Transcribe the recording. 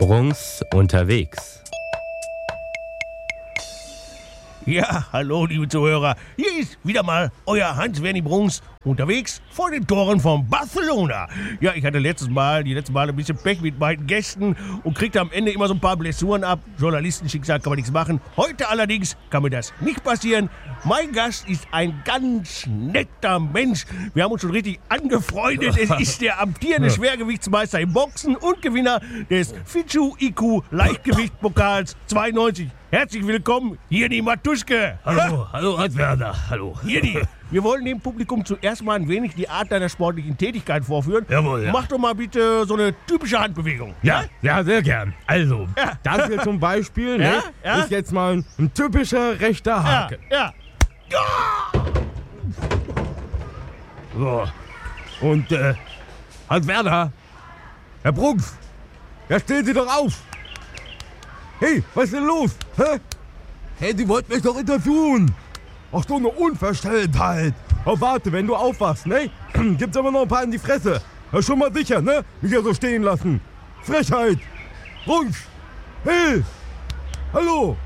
Bruns unterwegs. Ja, hallo liebe Zuhörer, hier ist wieder mal euer Hans-Werni Bruns unterwegs vor den Toren von Barcelona. Ja, ich hatte die letzten Mal ein bisschen Pech mit meinen Gästen und kriegte am Ende immer so ein paar Blessuren ab. Journalistenschicksal kann man nichts machen. Heute allerdings kann mir das nicht passieren. Mein Gast ist ein ganz netter Mensch. Wir haben uns schon richtig angefreundet. Es ist der amtierende Schwergewichtsmeister im Boxen und Gewinner des Fidschu IQ Leichtgewichtpokals 92. Herzlich willkommen, Jirni Matuschke. Hallo Hans-Werner, hallo. Jirni, wir wollen dem Publikum zuerst mal ein wenig die Art deiner sportlichen Tätigkeit vorführen. Jawohl, ja. Mach doch mal bitte so eine typische Handbewegung. Ja, sehr gern. Also, Ja. das hier zum Beispiel Ja, ja. ist jetzt mal ein typischer rechter Haken. Ja. So. Und, Hans-Werner, Herr Bruns, ja stehen Sie doch auf. Hey, was ist denn los? Hä? Hey, die wollten mich doch interviewen. Ach, so eine Unverstelltheit. Oh, warte, wenn du aufwachst, ne? Gibt's aber noch ein paar in die Fresse. Ja, schon mal sicher, ne? Mich ja so stehen lassen. Frechheit. Bruns. Hey. Hallo.